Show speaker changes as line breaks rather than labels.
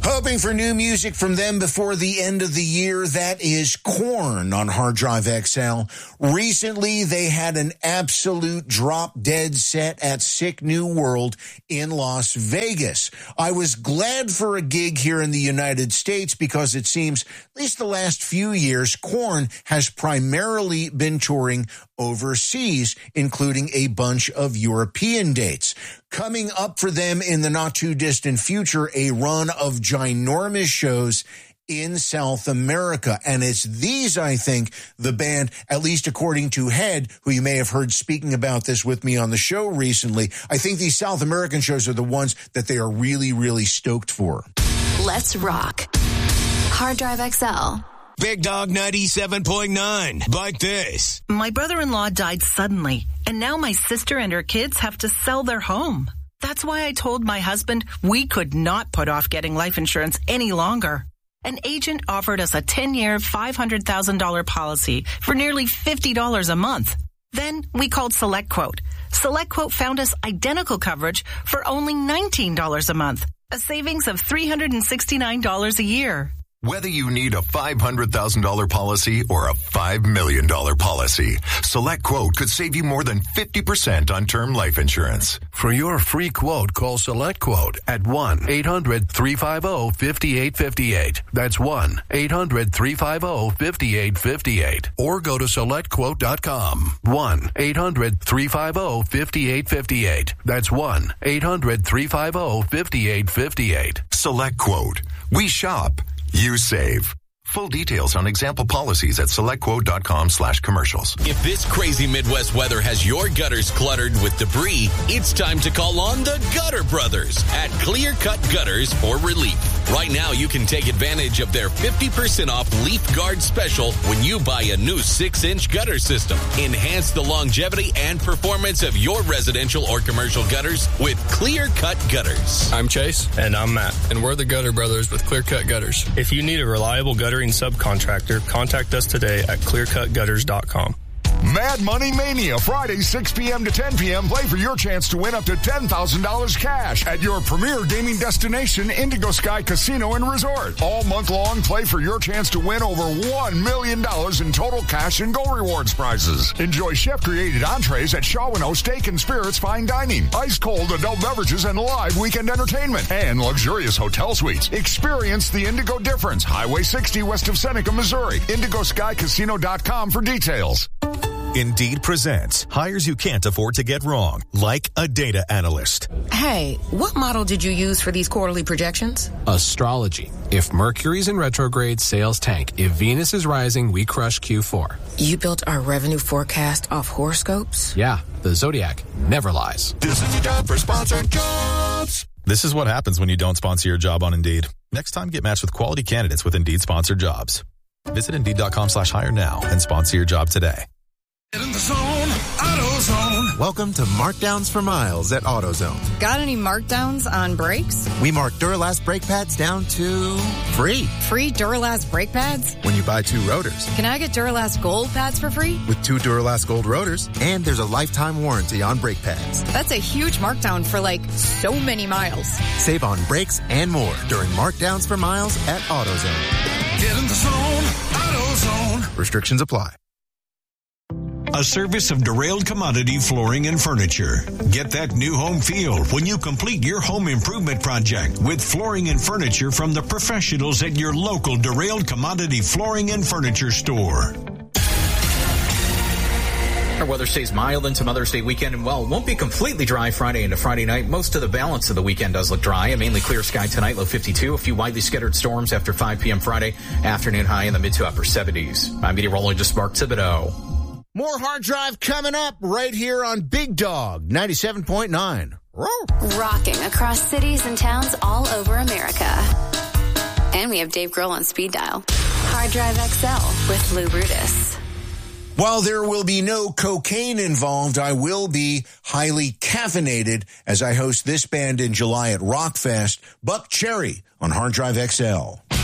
Hoping for new music from them before the end of the year. That is Korn on Hard Drive XL. Recently, they had an absolute drop-dead set at Sick New World in Las Vegas. I was glad for a gig here in the United States because it seems, at least the last few years, Korn has primarily been touring overseas, including a bunch of European dates. Coming up for them in the not-too-distant future, a run of ginormous shows in South America. And it's these, I think, the band, at least according to Head, who you may have heard speaking about this with me on the show recently, I think these South American shows are the ones that they are really, really stoked for.
Let's rock. Hard Drive XL.
Big Dog 97.9. Like this.
My brother-in-law died suddenly, and now my sister and her kids have to sell their home. That's why I told my husband we could not put off getting life insurance any longer. An agent offered us a 10-year, $500,000 policy for nearly $50 a month. Then we called SelectQuote. SelectQuote found us identical coverage for only $19 a month, a savings of $369 a year.
Whether you need a $500,000 policy or a $5 million policy, SelectQuote could save you more than 50% on term life insurance.
For your free quote, call SelectQuote at 1-800-350-5858. That's 1-800-350-5858. Or go to SelectQuote.com. 1-800-350-5858. That's 1-800-350-5858.
SelectQuote. We shop. You save. Full details on example policies at SelectQuote.com/commercials.
If this crazy Midwest weather has your gutters cluttered with debris, it's time to call on the Gutter Brothers at Clear Cut Gutters for relief. Right now, you can take advantage of their 50% off Leaf Guard special when you buy a new 6-inch gutter system. Enhance the longevity and performance of your residential or commercial gutters with Clear Cut Gutters.
I'm Chase. And I'm Matt. And we're the Gutter Brothers with Clear Cut Gutters. If you need a reliable guttering subcontractor, contact us today at clearcutgutters.com.
Mad Money Mania, Friday, 6 p.m. to 10 p.m. Play for your chance to win up to $10,000 cash at your premier gaming destination, Indigo Sky Casino and Resort. All month long, play for your chance to win over $1 million in total cash and Go Rewards prizes. Enjoy chef-created entrees at Shaw & O Steak and Spirits Fine Dining, ice-cold adult beverages and live weekend entertainment, and luxurious hotel suites. Experience the Indigo difference. Highway 60 west of Seneca, Missouri. IndigoSkyCasino.com for details.
Indeed presents hires you can't afford to get wrong, like a data analyst.
Hey, what model did you use for these quarterly projections?
Astrology. If Mercury's in retrograde, sales tank. If Venus is rising, we crush Q4.
You built our revenue forecast off horoscopes?
Yeah, the Zodiac never lies.
This is your job for sponsored jobs. This is what happens when you don't sponsor your job on Indeed. Next time, get matched with quality candidates with Indeed sponsored jobs. Visit Indeed.com/hire now and sponsor your job today.
In the zone, AutoZone.
Welcome to Markdowns for Miles at AutoZone.
Got any markdowns on brakes?
We mark Duralast brake pads down to free.
Free Duralast brake pads?
When you buy 2 rotors.
Can I get Duralast Gold pads for free?
With 2 Duralast Gold rotors, and there's a lifetime warranty on brake pads.
That's a huge markdown for so many miles.
Save on brakes and more during Markdowns for Miles at AutoZone.
Get in the zone, AutoZone.
Restrictions apply.
A service of Derailed Commodity Flooring and Furniture. Get that new home feel when you complete your home improvement project with flooring and furniture from the professionals at your local Derailed Commodity Flooring and Furniture store.
Our weather stays mild into Mother's Day weekend, and it won't be completely dry Friday into Friday night. Most of the balance of the weekend does look dry. A mainly clear sky tonight, low 52. A few widely scattered storms after 5 p.m. Friday afternoon, high in the mid to upper 70s. I'm meteorologist Mark Thibodeau.
More Hard Drive coming up right here on Big Dog 97.9.
Rocking across cities and towns all over America. And we have Dave Grohl on speed dial. Hard Drive XL with Lou Brutus.
While there will be no cocaine involved, I will be highly caffeinated as I host this band in July at Rockfest. Buck Cherry on Hard Drive XL.